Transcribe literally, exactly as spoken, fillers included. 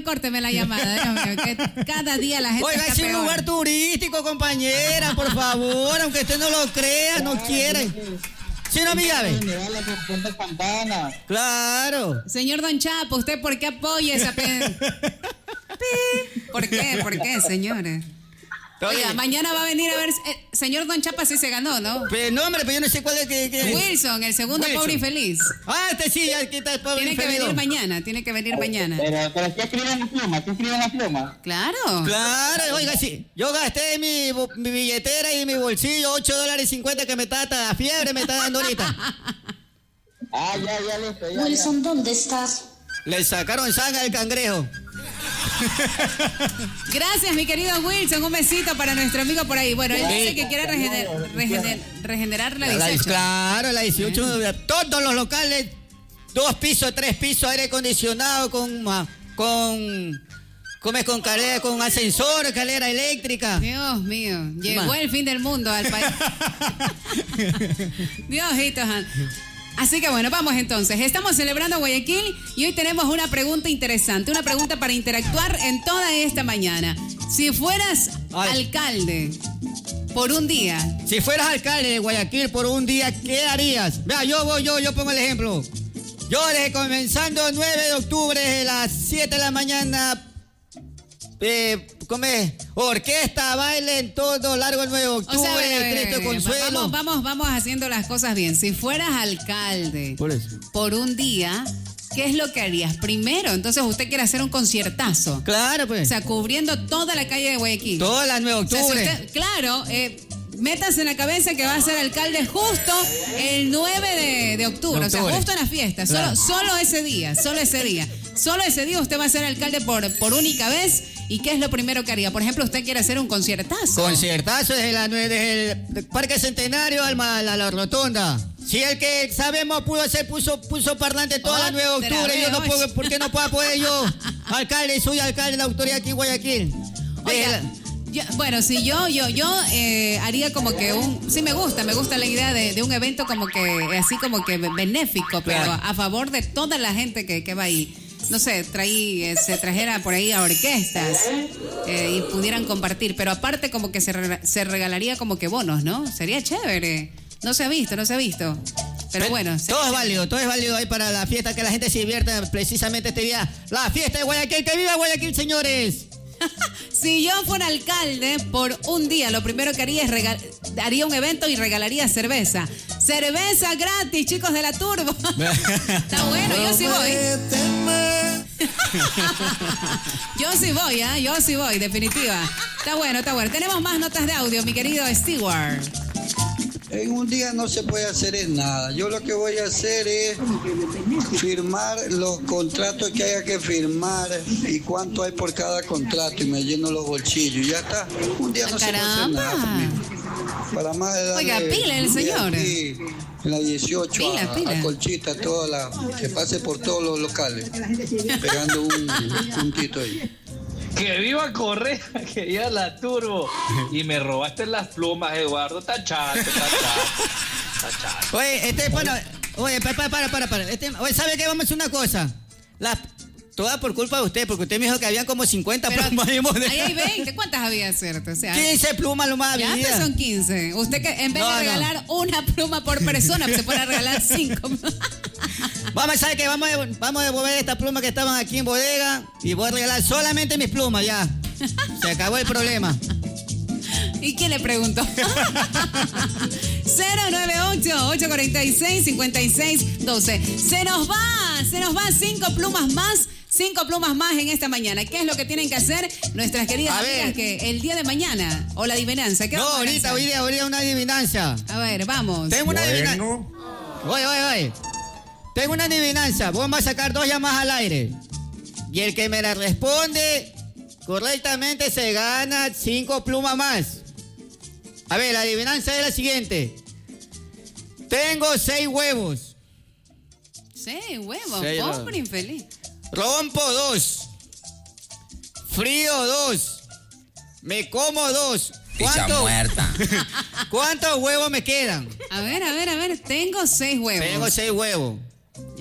me córteme la llamada. Dios mío, que cada día la gente Oiga, está es un peor. lugar turístico, compañera, por favor, aunque usted no lo crea, no quiere. ¿Sí no, mi llave? Claro. Señor Don Chapo, ¿usted por qué apoya esa pen? ¿Por qué? ¿Por qué, señores? Oiga, mañana va a venir a ver... Eh, señor Don Chapa sí se ganó, ¿no? Pero no, hombre, pero yo no sé cuál es que... que... Wilson, el segundo Wilson. Pobre y Feliz. Ah, este sí, aquí está el pobre Tiene y que feliz. venir mañana, tiene que venir mañana. Pero, pero ¿qué escribe en la pluma? ¿Qué escribe en la pluma? Claro. Claro, oiga, sí. Yo gasté mi, mi billetera y mi bolsillo, ocho dólares cincuenta que me está hasta la fiebre, me está dando ahorita. Ah, ya, ya, listo, ya, Wilson, ¿dónde estás? Le sacaron sangre al cangrejo. Gracias, mi querido Wilson. Un besito para nuestro amigo por ahí. Bueno, él dice que quiere regener, regener, regenerar la La- dieciocho. claro, la dieciocho. Todos los locales, dos pisos, tres pisos, aire acondicionado con... ah, con comes con calera, con ascensor, escalera eléctrica. Dios mío, llegó Ma. el fin del mundo al país. Diosito. Así que bueno, vamos entonces. Estamos celebrando Guayaquil y hoy tenemos una pregunta interesante, una pregunta para interactuar en toda esta mañana. Si fueras Ay. alcalde por un día, Si fueras alcalde de Guayaquil por un día, ¿qué harías? Vea, yo voy, yo, yo pongo el ejemplo. Yo desde comenzando nueve de octubre, de las siete de la mañana, eh, come, orquesta, baile en todo largo el nueve de octubre, o sea, a ver, a ver, Cristo a ver, Consuelo. vamos, vamos, vamos haciendo las cosas bien. Si fueras alcalde Por eso. por un día, ¿qué es lo que harías? Primero, entonces usted quiere hacer un conciertazo. Claro, pues. O sea, cubriendo toda la calle de Guayaquil. Todas las nueve de O sea, si octubre. usted- claro, eh, métase en la cabeza que va a ser alcalde justo el nueve de, de octubre, De o sea, octubre. justo en la fiesta, solo, Claro. solo ese día, solo ese día. Solo ese día usted va a ser alcalde por, por única vez. ¿Y qué es lo primero que haría? Por ejemplo, usted quiere hacer un conciertazo. Conciertazo desde, la, nue- desde el Parque Centenario al ma- a la, la Rotonda. Si el que sabemos pudo hacer, puso, puso parlante toda la nueve de Otra octubre, yo vez, no oye. puedo, ¿por qué no puedo poder yo? Alcalde, soy alcalde de la autoridad aquí en Guayaquil. Desde Oiga, la- yo- bueno, si yo, yo, yo eh, haría como que un, sí me gusta, me gusta la idea de, de un evento como que, así como que benéfico, pero Claro. a favor de toda la gente que, que va ahí. No sé, traí, eh, se trajera por ahí a orquestas eh, y pudieran compartir, pero aparte como que se, re- se regalaría como que bonos, ¿no? Sería chévere. No se ha visto, no se ha visto. Pero bueno. sería todo es chévere. válido, todo es válido ahí para la fiesta, que la gente se divierta precisamente este día. La fiesta de Guayaquil, que viva Guayaquil, señores. Si yo fuera alcalde por un día, lo primero que haría es regal haría un evento y regalaría cerveza. Cerveza gratis, chicos de la Turbo. Está bueno, yo sí voy. Yo sí voy, ¿ah? Yo sí voy, definitiva. Está bueno, está bueno. Tenemos más notas de audio, mi querido Stewart. En un día no se puede hacer es nada. Yo lo que voy a hacer es firmar los contratos que haya que firmar y cuánto hay por cada contrato y me lleno los bolsillos. Ya está. Un día no se puede hacer nada. Caramba. Para más de darle Oiga, pila el un día señor. aquí, en la dieciocho Pila, a, pila. a Colchita, toda la, que pase por todos los locales, pegando un puntito ahí. Que viva Correa, que viva la Turbo. Y me robaste las plumas, Eduardo. Está chato, está chato. Está chato. Oye, este, bueno, oye, para, para, para, para, para. Este, oye, ¿sabe qué? Vamos a hacer una cosa. La, toda por culpa de usted, porque usted me dijo que habían como cincuenta Pero plumas de bodega. ahí hay veinte. ¿Cuántas había, cierto? O sea, quince plumas lo más ya había. pues son quince. Usted que en vez No, de no. regalar una pluma por persona, se puede regalar cinco. Vamos a saber que vamos a, vamos a devolver estas plumas que estaban aquí en bodega y voy a regalar solamente mis plumas, ya. Se acabó el problema. ¿Y quién le preguntó? cero nueve ocho, ocho cuatro seis, cinco seis uno dos. Se nos va, se nos va cinco plumas más, cinco plumas más en esta mañana. ¿Qué es lo que tienen que hacer nuestras queridas A amigas ver. que el día de mañana o la adivinanza? ¿Qué No, vamos a ahorita, lanzar? hoy día, hoy día una adivinanza. A ver, vamos. Tengo una adivinanza. Oye, oye, oye. Tengo una adivinanza. Vamos a sacar dos llamadas al aire. Y el que me la responde correctamente se gana cinco plumas más. A ver, la adivinanza es la siguiente. Tengo seis huevos. Sí, huevos, Seis huevos. pobre infeliz. Rompo dos. Frío dos. Me como dos. ¿Cuántos, ¿Cuántos huevos me quedan? A ver, a ver, a ver, tengo seis huevos. Tengo seis huevos.